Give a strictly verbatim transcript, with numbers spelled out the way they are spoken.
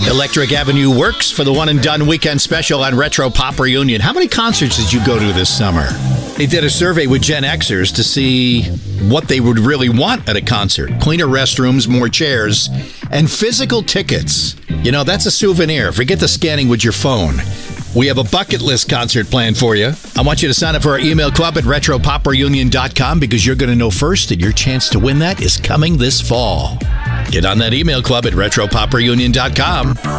Electric Avenue works for the one and done weekend special on Retro Pop Reunion. How many concerts did you go to this summer? They did a survey with Gen Xers to see what they would really want at a concert. Cleaner restrooms, more chairs, and physical tickets. You know, that's a souvenir. Forget the scanning with your phone. We have a bucket list concert planned for you. I want you to sign up for our email club at retro pop reunion dot com because you're going to know first that your chance to win that is coming this fall. Get on that email club at retro pop reunion dot com.